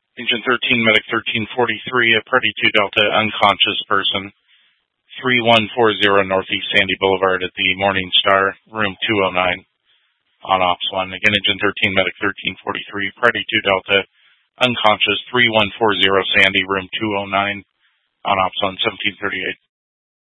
Engine 13, Medic 1343, a Party 2 Delta, unconscious person, 3140 Northeast Sandy Boulevard at the Morning Star, room 209, on Ops 1. Again, Engine 13, Medic 1343, Party 2 Delta, unconscious, 3140 Sandy, room 209, on Ops 1, 1738.